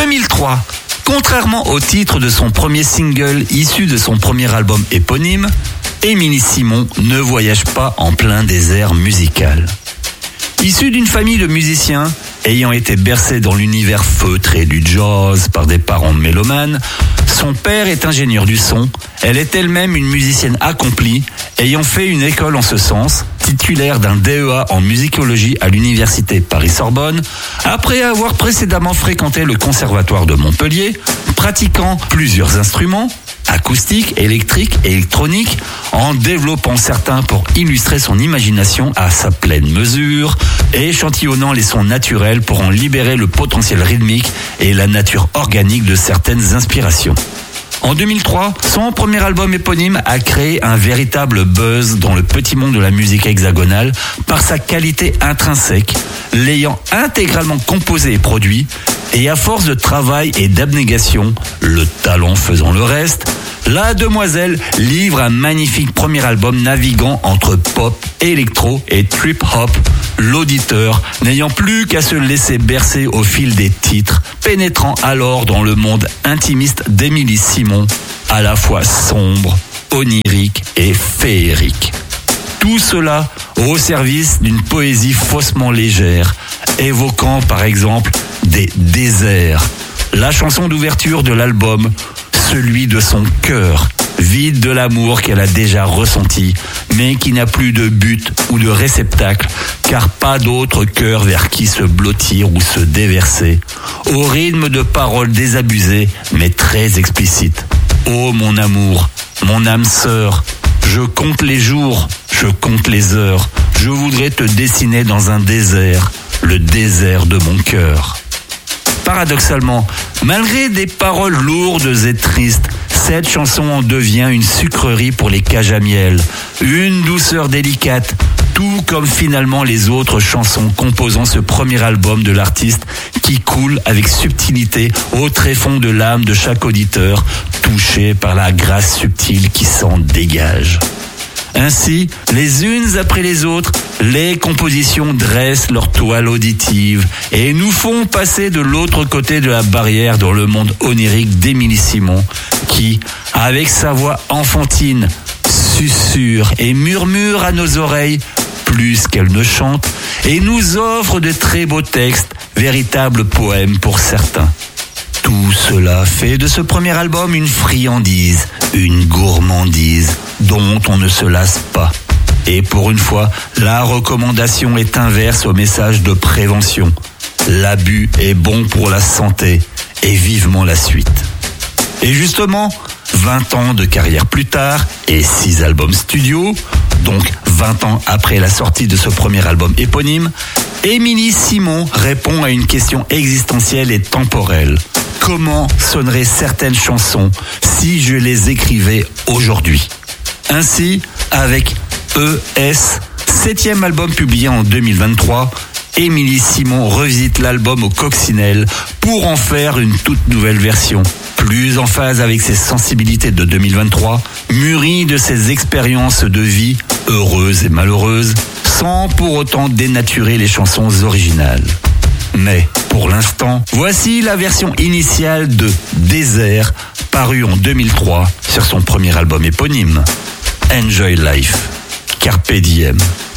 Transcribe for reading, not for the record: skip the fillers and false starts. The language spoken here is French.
2003, contrairement au titre de son premier single issu de son premier album éponyme, Émilie Simon ne voyage pas en plein désert musical. Issue d'une famille de musiciens, ayant été bercée dans l'univers feutré du jazz par des parents mélomanes, son père est ingénieur du son, elle est elle-même une musicienne accomplie, ayant fait une école en ce sens, titulaire d'un DEA en musicologie à l'université Paris-Sorbonne, après avoir précédemment fréquenté le conservatoire de Montpellier, pratiquant plusieurs instruments, acoustique, électrique et électronique, en développant certains pour illustrer son imagination à sa pleine mesure et échantillonnant les sons naturels pour en libérer le potentiel rythmique et la nature organique de certaines inspirations. En 2003, son premier album éponyme a créé un véritable buzz dans le petit monde de la musique hexagonale par sa qualité intrinsèque, l'ayant intégralement composé et produit, et à force de travail et d'abnégation, le talent faisant le reste, la demoiselle livre un magnifique premier album naviguant entre pop, électro et trip-hop, l'auditeur n'ayant plus qu'à se laisser bercer au fil des titres, pénétrant alors dans le monde intimiste d'Émilie Simon, à la fois sombre, onirique et féerique. Tout cela au service d'une poésie faussement légère, évoquant par exemple des déserts. La chanson d'ouverture de l'album, celui de son cœur, vide de l'amour qu'elle a déjà ressenti, mais qui n'a plus de but ou de réceptacle, car pas d'autre cœur vers qui se blottir ou se déverser, au rythme de paroles désabusées, mais très explicites. Oh mon amour, mon âme sœur, je compte les jours, je compte les heures, je voudrais te dessiner dans un désert, le désert de mon cœur. Paradoxalement, malgré des paroles lourdes et tristes, cette chanson en devient une sucrerie pour les cages à miel, une douceur délicate, tout comme finalement les autres chansons composant ce premier album de l'artiste qui coule avec subtilité au tréfonds de l'âme de chaque auditeur, touché par la grâce subtile qui s'en dégage. Ainsi, les unes après les autres, les compositions dressent leur toile auditive et nous font passer de l'autre côté de la barrière dans le monde onirique d'Émilie Simon, qui, avec sa voix enfantine, susurre et murmure à nos oreilles plus qu'elle ne chante et nous offre de très beaux textes, véritables poèmes pour certains. Tout cela fait de ce premier album une friandise, une gourmandise dont on ne se lasse pas. Et pour une fois, la recommandation est inverse au message de prévention. L'abus est bon pour la santé et vivement la suite. Et justement, 20 ans de carrière plus tard et 6 albums studio, donc 20 ans après la sortie de ce premier album éponyme, Émilie Simon répond à une question existentielle et temporelle. Comment sonneraient certaines chansons si je les écrivais aujourd'hui ? Ainsi, avec ES, 7e album publié en 2023, Émilie Simon revisite l'album au coccinelle pour en faire une toute nouvelle version, plus en phase avec ses sensibilités de 2023, mûrie de ses expériences de vie, heureuses et malheureuses, sans pour autant dénaturer les chansons originales. Mais, pour l'instant, voici la version initiale de Désert, parue en 2003 sur son premier album éponyme. Enjoy Life, Carpe Diem.